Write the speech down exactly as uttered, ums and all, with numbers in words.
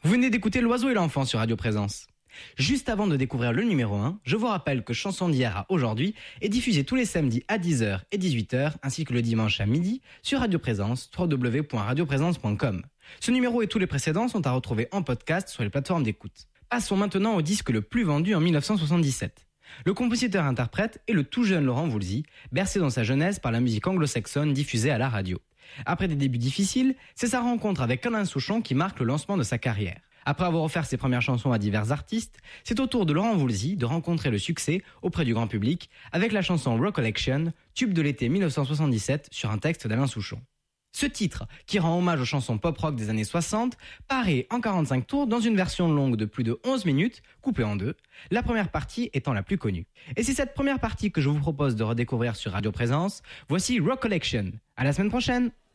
Vous venez d'écouter L'Oiseau et l'Enfant sur Radio Présence. Juste avant de découvrir le numéro un, je vous rappelle que Chanson d'hier à aujourd'hui est diffusée tous les samedis à dix heures et dix-huit heures ainsi que le dimanche à midi sur Radio Présence, w w w point radio présence point com. Ce numéro et tous les précédents sont à retrouver en podcast sur les plateformes d'écoute. Passons maintenant au disque le plus vendu en mille neuf cent soixante-dix-sept. Le compositeur-interprète est le tout jeune Laurent Voulzy, bercé dans sa jeunesse par la musique anglo-saxonne diffusée à la radio. Après des débuts difficiles, c'est sa rencontre avec Alain Souchon qui marque le lancement de sa carrière. Après avoir offert ses premières chansons à divers artistes, c'est au tour de Laurent Voulzy de rencontrer le succès auprès du grand public avec la chanson Recollection, tube de l'été mille neuf cent soixante-dix-sept sur un texte d'Alain Souchon. Ce titre, qui rend hommage aux chansons pop-rock des années soixante, paraît en quarante-cinq tours dans une version longue de plus de onze minutes, coupée en deux, la première partie étant la plus connue. Et c'est cette première partie que je vous propose de redécouvrir sur Radio Présence. Voici Recollection. À la semaine prochaine!